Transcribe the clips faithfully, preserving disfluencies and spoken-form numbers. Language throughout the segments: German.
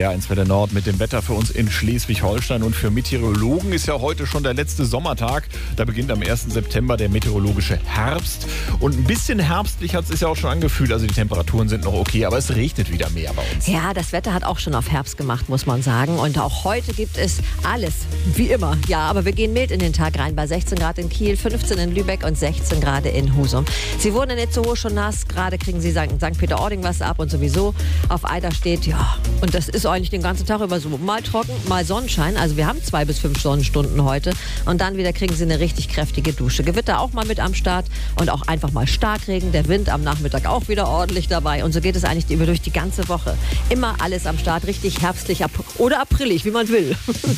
R eins Welle Nord mit dem Wetter für uns in Schleswig-Holstein. Und für Meteorologen ist ja heute schon der letzte Sommertag. Da beginnt am ersten September der meteorologische Herbst. Und ein bisschen herbstlich hat es sich ja auch schon angefühlt. Also die Temperaturen sind noch okay, aber es regnet wieder mehr bei uns. Ja, das Wetter hat auch schon auf Herbst gemacht, muss man sagen. Und auch heute gibt es alles, wie immer. Ja, aber wir gehen mild in den Tag rein. Bei sechzehn Grad in Kiel, fünfzehn in Lübeck und sechzehn Grad in Husum. Sie wurden in Itzehoe schon nass. Gerade kriegen Sie Sankt Peter-Ording was ab und sowieso auf Eider steht, ja, und das ist eigentlich den ganzen Tag über so. Mal trocken, mal Sonnenschein. Also wir haben zwei bis fünf Sonnenstunden heute. Und dann wieder kriegen Sie eine richtig kräftige Dusche. Gewitter auch mal mit am Start und auch einfach mal Starkregen. Der Wind am Nachmittag auch wieder ordentlich dabei. Und so geht es eigentlich über durch die ganze Woche. Immer alles am Start, richtig herbstlich ab oder aprilig, wie man will.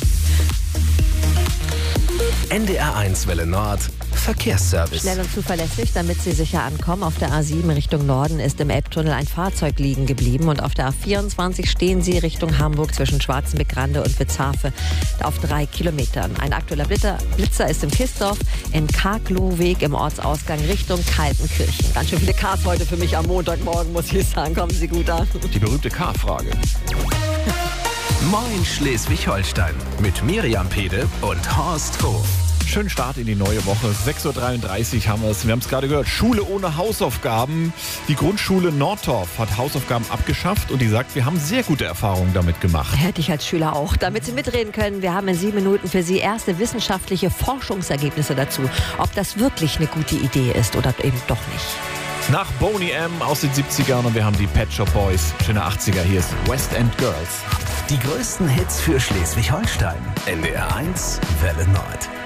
N D R eins Welle Nord Verkehrsservice. Schnell und zuverlässig, damit Sie sicher ankommen. Auf der A sieben Richtung Norden ist im Elbtunnel ein Fahrzeug liegen geblieben. Und auf der A vierundzwanzig stehen Sie Richtung Hamburg zwischen Schwarzenbeck-Grande und Witzhafe auf drei Kilometern. Ein aktueller Blitzer, Blitzer ist im Kissdorf, in Karkloweg im Ortsausgang Richtung Kaltenkirchen. Ganz schön viele Cars heute für mich am Montagmorgen, muss ich sagen. Kommen Sie gut an. Die berühmte K-Frage. Moin Schleswig-Holstein mit Miriam Pede und Horst Hof. Schönen Start in die neue Woche. sechs Uhr dreiunddreißig haben wir es. Wir haben es gerade gehört. Schule ohne Hausaufgaben. Die Grundschule Nordtorf hat Hausaufgaben abgeschafft und die sagt, wir haben sehr gute Erfahrungen damit gemacht. Hätte ich als Schüler auch. Damit Sie mitreden können, wir haben in sieben Minuten für Sie erste wissenschaftliche Forschungsergebnisse dazu. Ob das wirklich eine gute Idee ist oder eben doch nicht. Nach Boney M. aus den siebzigern und wir haben die Pet Shop Boys. Schöne achtziger. Hier ist West End Girls. Die größten Hits für Schleswig-Holstein. N D R eins Welle Nord.